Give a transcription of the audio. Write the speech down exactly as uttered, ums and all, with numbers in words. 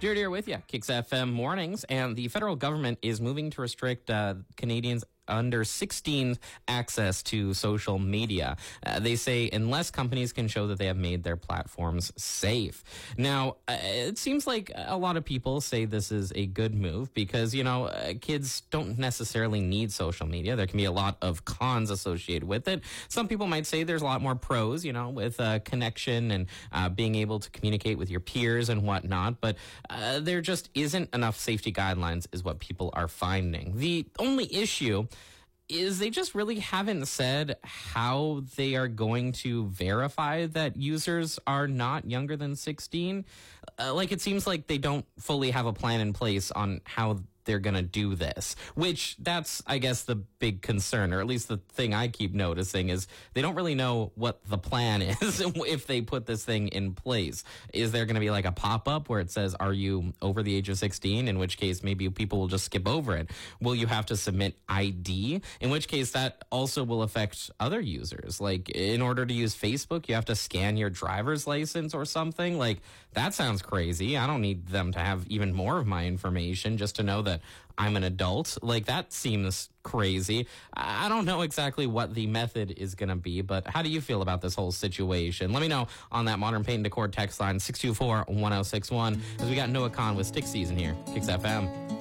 Jared here with you, Kicks F M mornings, and the federal government is moving to restrict uh, Canadians under sixteen access to social media. Uh, they say unless companies can show that they have made their platforms safe. Now, uh, it seems like a lot of people say this is a good move because, you know, uh, kids don't necessarily need social media. There can be a lot of cons associated with it. Some people might say there's a lot more pros, you know, with uh, connection and uh, being able to communicate with your peers and whatnot, but uh, there just isn't enough safety guidelines is what people are finding. The only issue is they just really haven't said how they are going to verify that users are not younger than sixteen. Uh, like, it seems like they don't fully have a plan in place on how they're going to do this, which that's, I guess, the big concern, or at least the thing I keep noticing is they don't really know what the plan is if they put this thing in place. Is there going to be like a pop-up where it says, are you over the age of sixteen? In which case, maybe people will just skip over it. Will you have to submit I D? In which case, that also will affect other users. Like, in order to use Facebook, you have to scan your driver's license or something. Like, that sounds crazy. I don't need them to have even more of my information just to know that I'm an adult. Like, that seems crazy. I don't know exactly what the method is going to be, but how do you feel about this whole situation? Let me know on that Modern Paint and Decor text line, six two four, one oh six one, as we got Noah Khan with Stick Season here, Kicks F M.